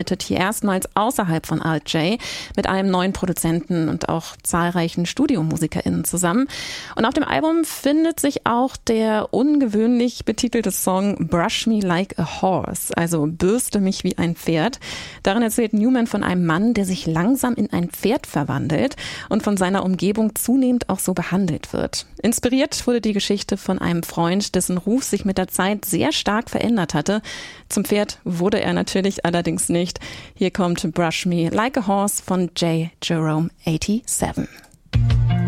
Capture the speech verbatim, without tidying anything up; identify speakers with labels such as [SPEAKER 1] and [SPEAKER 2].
[SPEAKER 1] arbeitet hier erstmals außerhalb von Alt J mit einem neuen Produzenten und auch zahlreichen StudiomusikerInnen zusammen. Und auf dem Album findet sich auch der ungewöhnlich betitelte Song Brush Me Like a Horse, also Bürste mich wie ein Pferd. Darin erzählt Newman von einem Mann, der sich langsam in ein Pferd verwandelt und von seiner Umgebung zunehmend auch so behandelt wird. Inspiriert wurde die Geschichte von einem Freund, dessen Ruf sich mit der Zeit sehr stark verändert hatte. Zum Pferd wurde er natürlich allerdings nicht. Hier kommt Brush Me Like a Horse von J. Jerome siebenundachtzig.